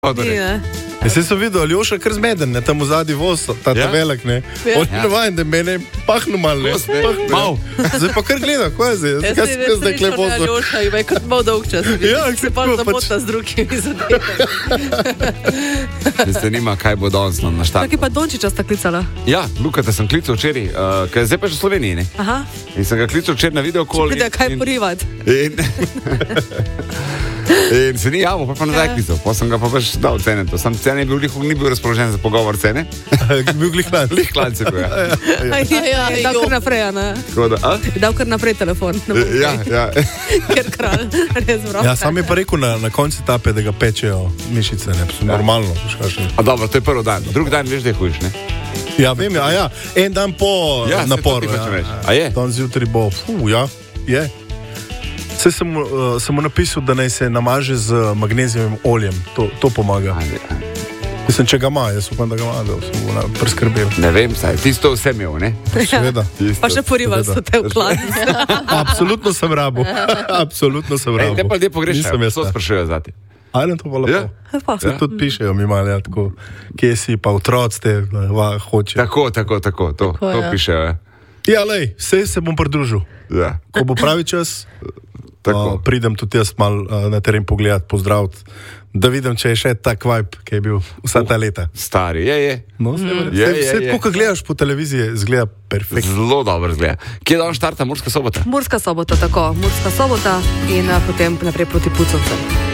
torej. Jaz sem videl, Aljoša kar zmeden, ne, tam v zadnji voz, ta velik, ne. On je navajen, da mene pahnu malo, ne. Mal. Zdaj pa kar gleda, kaj je zdaj? Kaj se zdaj kle vozu? Aljoša, ima je kot malo dolg čas. Ja, se pa zamota z drugimi zadevami. Da se nima, kaj bo danes na štartu. Tako je pa Dončiča sta klicala. Ja, Luka, te sem klical včeraj, ker zdaj pa že v Sloveniji, ne? Aha. In sem ga klical včeraj na videokol. Pride kaj porivat. In se ni javil, pa nazaj klical. Pa sem ga pa pač dal cene. Sam cene ni bil razpoložen za pogovor cene. Bil glihlan. Glihlan se bil, ja. Dal kar naprej, ne? Dal kar naprej telefon. Ja. Ker kralj, res vrok. Ja, sam je pa rekel na konci etape, da ga pečejo mišice, ne, normalno. A dobro, to je prvi dan. Drugi dan veš, da je hujš, ne? Ja, vem, en dan po naporu. A je? Dan zjutraj bo, je. Vse sem mu napisal, da naj se namaže z magnezijevim oljem. To pomaga. Mislim, če ga ima, jaz upam, da ga ima, da sem mu preskrbel. Ne vem, saj, tisto vse imel, ne? Seveda. Pa še porival so te v kladnici. Absolutno sem rabil. Absolutno sem rabil. Te pa ljudje pogrešajo, so sprašujejo zati. Ali to pa lepo? Se tudi pišejo mi malo, tako, kje si pa otroci te hoče. Tako, to pišejo. Ja, lej, vse se bom pridružil. Ja. Ko bo pravi čas, pridem tudi jaz malo na teren pogledat, pozdraviti, da vidim, če je še tak vibe, ki je bil vsa ta leta. Stari, je. No, vse, ko gledaš po televiziji, zgleda perfektno. Zelo dobro zgleda. Kje dan štarta Murska Sobota? Murska Sobota, tako. Murska Sobota in potem naprej proti Pucovcem.